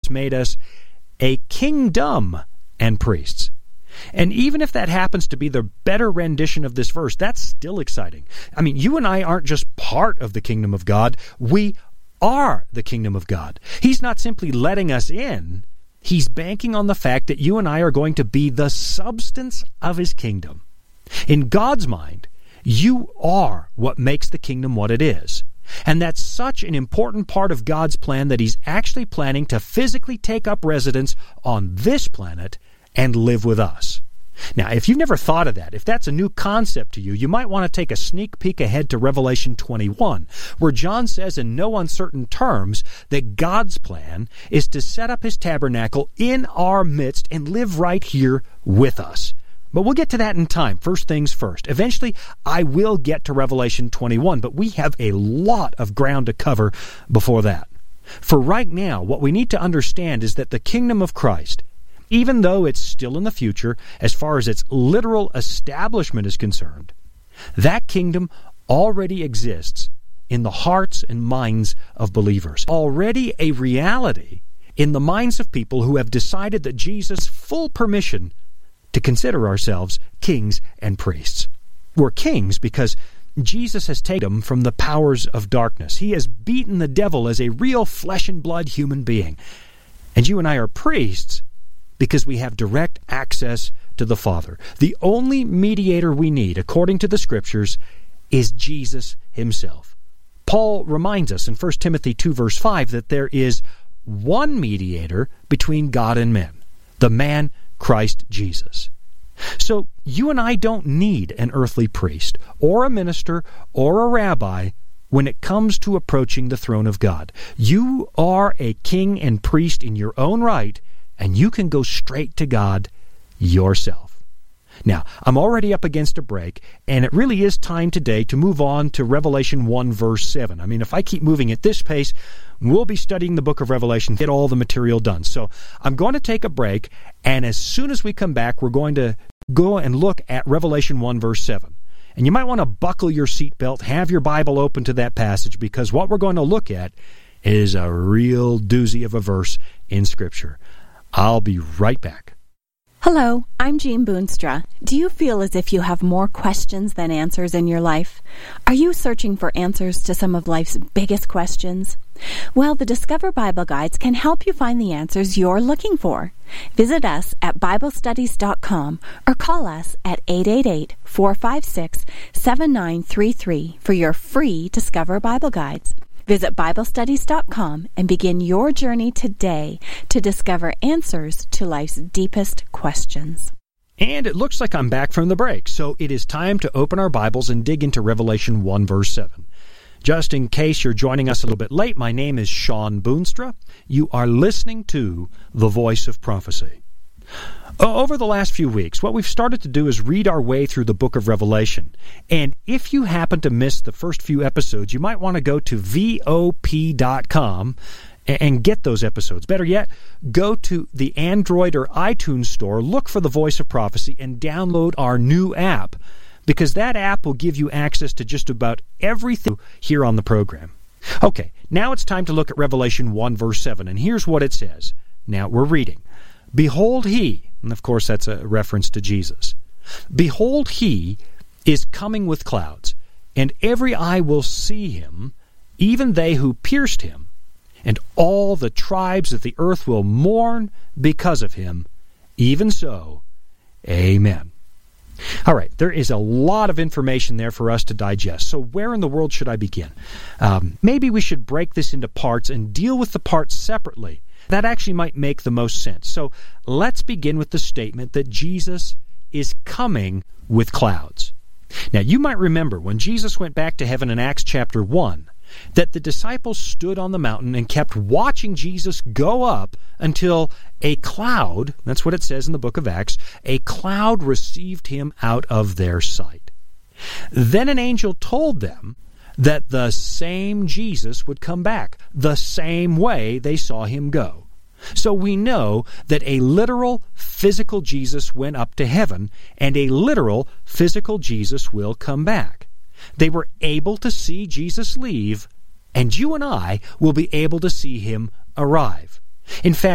It's made us a kingdom and priests. And even if that happens to be the better rendition of this verse, that's still exciting. I mean, you and I aren't just part of the kingdom of God. We are the kingdom of God. He's not simply letting us in. He's banking on the fact that you and I are going to be the substance of His kingdom. In God's mind, you are what makes the kingdom what it is. And that's such an important part of God's plan that He's actually planning to physically take up residence on this planet and live with us. Now, if you've never thought of that, if that's a new concept to you, you might want to take a sneak peek ahead to Revelation 21, where John says in no uncertain terms that God's plan is to set up His tabernacle in our midst and live right here with us. But we'll get to that in time. First things first. Eventually, I will get to Revelation 21, but we have a lot of ground to cover before that. For right now, what we need to understand is that the kingdom of Christ, even though it's still in the future, as far as its literal establishment is concerned, that kingdom already exists in the hearts and minds of believers. Already a reality in the minds of people who have decided that Jesus' full permission to consider ourselves kings and priests. We're kings because Jesus has taken them from the powers of darkness. He has beaten the devil as a real flesh and blood human being. And you and I are priests because we have direct access to the Father. The only mediator we need, according to the Scriptures, is Jesus Himself. Paul reminds us in 1 Timothy 2 verse 5 that there is one mediator between God and men, the man Christ Jesus. So you and I don't need an earthly priest or a minister or a rabbi when it comes to approaching the throne of God. You are a king and priest in your own right, and you can go straight to God yourself. Now, I'm already up against a break, and it really is time today to move on to Revelation 1 verse 7. I mean, if I keep moving at this pace, we'll be studying the book of Revelation, get all the material done. So I'm going to take a break, and as soon as we come back, we're going to go and look at Revelation 1 verse 7. And you might want to buckle your seatbelt, have your Bible open to that passage, because what we're going to look at is a real doozy of a verse in Scripture. I'll be right back. Hello, I'm Jean Boonstra. Do you feel as if you have more questions than answers in your life? Are you searching for answers to some of life's biggest questions? Well, the Discover Bible Guides can help you find the answers you're looking for. Visit us at BibleStudies.com or call us at 888-456-7933 for your free Discover Bible Guides. Visit BibleStudies.com and begin your journey today to discover answers to life's deepest questions. And it looks like I'm back from the break, so it is time to open our Bibles and dig into Revelation 1 verse 7. Just in case you're joining us a little bit late, my name is Sean Boonstra. You are listening to The Voice of Prophecy. Over the last few weeks, what we've started to do is read our way through the book of Revelation. And if you happen to miss the first few episodes, you might want to go to VOP.com and get those episodes. Better yet, go to the Android or iTunes store, look for The Voice of Prophecy, and download our new app, because that app will give you access to just about everything here on the program. Okay, now it's time to look at Revelation 1 verse 7, and here's what it says. Now we're reading. Behold, He, and of course that's a reference to Jesus. Behold, He is coming with clouds, and every eye will see Him, even they who pierced Him, and all the tribes of the earth will mourn because of Him. Even so, Amen. All right, there is a lot of information there for us to digest. So where in the world should I begin? Maybe we should break this into parts and deal with the parts separately. That actually might make the most sense. So let's begin with the statement that Jesus is coming with clouds. Now, you might remember when Jesus went back to heaven in Acts chapter 1, that the disciples stood on the mountain and kept watching Jesus go up until a cloud, that's what it says in the book of Acts, a cloud received Him out of their sight. Then an angel told them that the same Jesus would come back, the same way they saw Him go. So we know that a literal, physical Jesus went up to heaven, and a literal, physical Jesus will come back. They were able to see Jesus leave, and you and I will be able to see Him arrive. In fact,